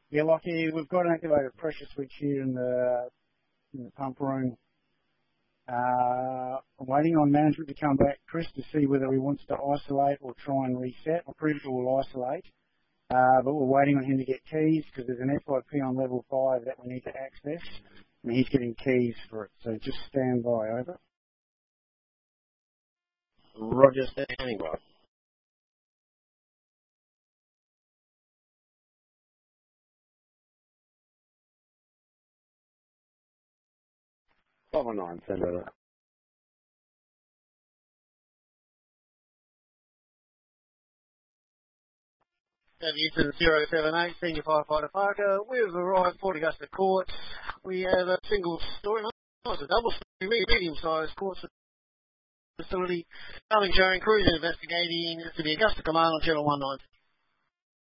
Yeah, Lockie, we've got an activated pressure switch here in the pump room. I'm waiting on management to come back, Chris, to see whether he wants to isolate or try and reset. I'm pretty sure we'll isolate, but we're waiting on him to get keys because there's an FIP on level 5 that we need to access, and he's getting keys for it. So just stand by, over. Roger, standing by. Five 9, send over. Houston 078, Senior Firefighter Parker. We've arrived Port Augusta Court. We have a single story, no, it's a double story, medium-sized court facility. Coming, showing, crews investigating to the Augusta Command on Channel 19.